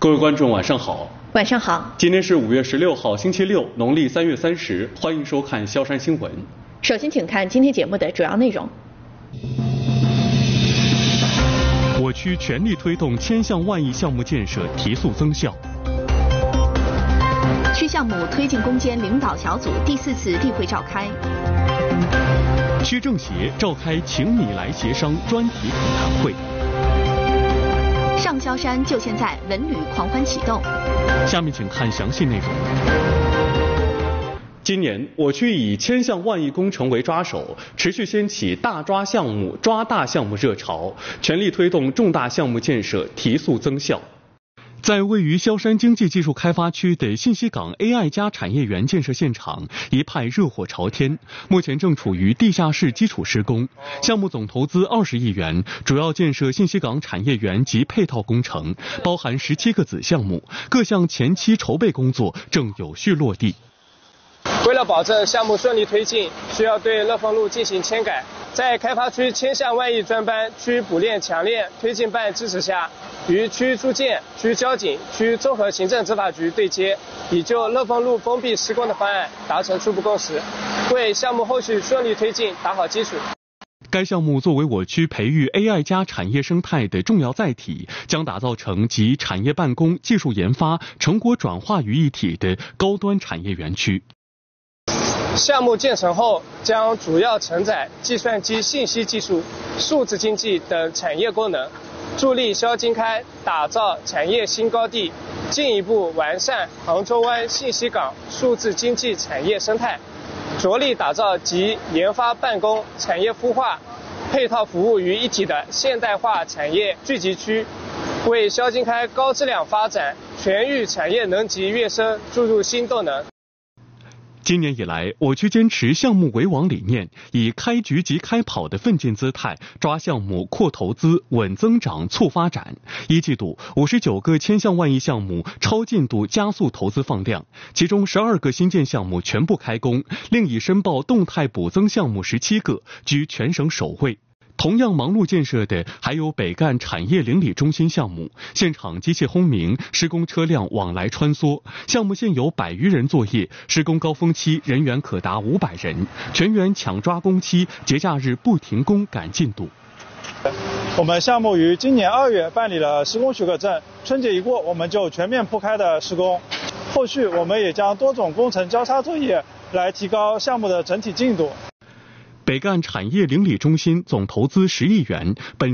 各位观众晚上好。 晚上好。 今天是5月16号星期六，农历3月30，欢迎收看萧山新闻。 首先请看今天节目的主要内容。 我区全力推动千项万亿项目建设提速增效。 区项目推进攻坚领导小组第4次例会召开。 区政协召开请你来协商专题恳谈会。 上萧山就现在，文旅狂欢启动。 下面请看详细内容。今年我区以千项万亿工程为抓手，持续掀起大抓项目、抓大项目热潮，全力推动重大项目建设提速增效。在位于萧山经济技术开发区的信息港 AI 加产业园建设现场，一派热火朝天，目前正处于地下室基础施工，项目总投资20亿元，主要建设信息港产业园及配套工程，包含17个子项目，各项前期筹备工作正有序落地。 为了保证项目顺利推进，需要对乐丰路进行迁改。在开发区千项万亿专班区补练强练推进办支持下，与区住建、区交警、区综合行政执法局对接，已就乐丰路封闭施工的方案达成初步共识，为项目后续顺利推进打好基础。 该项目作为我区培育 AI 加产业生态的重要载体，将打造成集产业办公、技术研发、成果转化于一体的高端产业园区。 项目建成后，将主要承载计算机信息技术、数字经济等产业功能，助力萧经开打造产业新高地，进一步完善杭州湾信息港数字经济产业生态，着力打造集研发办公、产业孵化、配套服务于一体的现代化产业聚集区，为萧经开高质量发展、全域产业能级跃升注入新动能。 今年以来，我区坚持项目为王理念，以开局即开跑的奋进姿态，抓项目、扩投资、稳增长、促发展。一季度59个千项万亿项目超进度加速投资放量，其中12个新建项目全部开工，另已申报动态补增项目17个，居全省首位。同样忙碌建设的还有北干产业邻里中心项目，现场机械轰鸣，施工车辆往来穿梭，项目现有100余人作业，施工高峰期人员可达500人，全员抢抓工期，节假日不停工赶进度。 我们项目于今年2月办理了施工许可证，春节一过，我们就全面铺开的施工。后续我们也将多种工程交叉作业来提高项目的整体进度。 北干产业邻里中心总投资10亿元，本